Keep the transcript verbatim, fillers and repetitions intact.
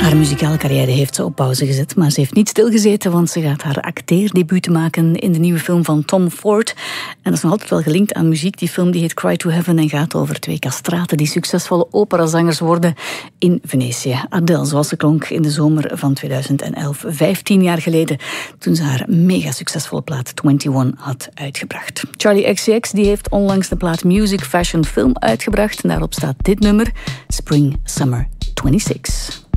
Haar muzikale carrière heeft ze op pauze gezet, maar ze heeft niet stilgezeten, want ze gaat haar acteerdebuut maken in de nieuwe film van Tom Ford. En dat is nog altijd wel gelinkt aan muziek. Die film die heet Cry to Heaven en gaat over twee castraten die succesvolle operazangers worden in Venetië. Adele, zoals ze klonk in de zomer van tweeduizend elf, vijftien jaar geleden, toen ze haar mega succesvolle plaat eenentwintig had uitgebracht. Charli X C X die heeft onlangs de plaat Music Fashion Film uitgebracht en daarop staat dit nummer, Spring Summer twenty-six.